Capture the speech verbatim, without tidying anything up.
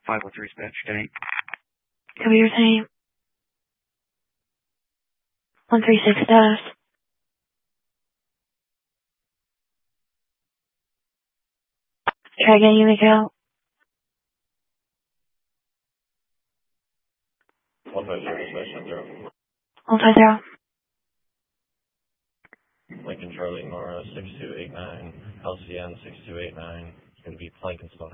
five oh three dispatch, Danny. Computer saying one three six status. Try again, you make out. one five zero dispatch on zero. one five zero. Lincoln Charlie Nora six two eight nine, L C N six two eight nine, going to be Plank and Stone.